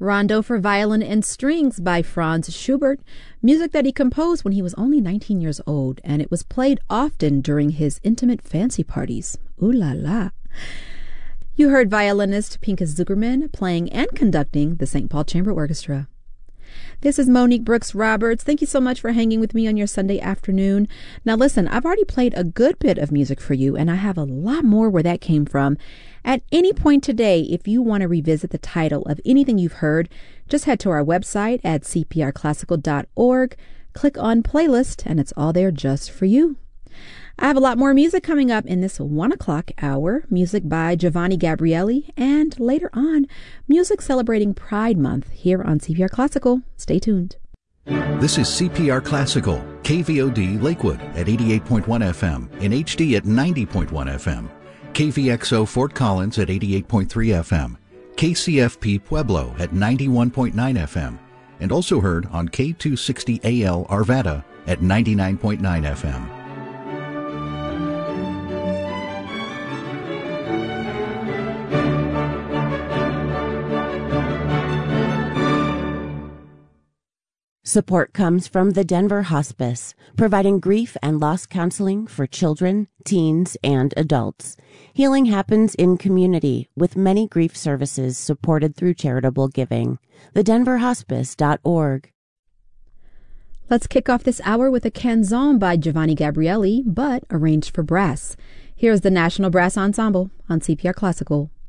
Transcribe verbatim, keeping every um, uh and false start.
Rondo for Violin and Strings by Franz Schubert, music that he composed when he was only nineteen years old, and it was played often during his intimate fancy parties. Ooh la la. You heard violinist Pinchas Zukerman playing and conducting the Saint Paul Chamber Orchestra. This is Monique Brooks Roberts. Thank you so much for hanging with me on your Sunday afternoon. Now listen, I've already played a good bit of music for you, and I have a lot more where that came from. At any point today, if you want to revisit the title of anything you've heard, just head to our website at c p r classical dot org, click on playlist, and it's all there just for you. I have a lot more music coming up in this one o'clock hour, music by Giovanni Gabrieli, and later on, music celebrating Pride Month here on C P R Classical. Stay tuned. This is C P R Classical, K V O D Lakewood at eighty-eight point one F M, in H D at ninety point one F M, K V X O Fort Collins at eighty-eight point three F M, K C F P Pueblo at ninety-one point nine F M, and also heard on K two sixty A L Arvada at ninety-nine point nine F M. Support comes from the Denver Hospice, providing grief and loss counseling for children, teens, and adults. Healing happens in community with many grief services supported through charitable giving. the denver hospice dot org. Let's kick off this hour with a canzone by Giovanni Gabrieli, but arranged for brass. Here's the National Brass Ensemble on C P R Classical.